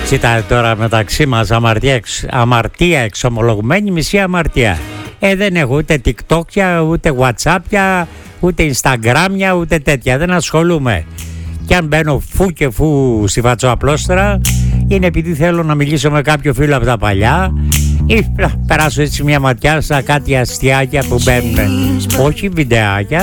Κοίτα τώρα μεταξύ μας, αμαρτία εξομολογουμένη, μισή αμαρτία. Δεν έχω ούτε TikTok, ούτε WhatsApp, ούτε Instagram, ούτε τέτοια. Δεν ασχολούμαι. Και αν μπαίνω φου και φου στη φατσοαπλώστρα, είναι επειδή θέλω να μιλήσω με κάποιο φίλο από τα παλιά ή να περάσω έτσι μια ματιά στα κάτι αστιάκια που μπαίνουν. Όχι βιντεάκια.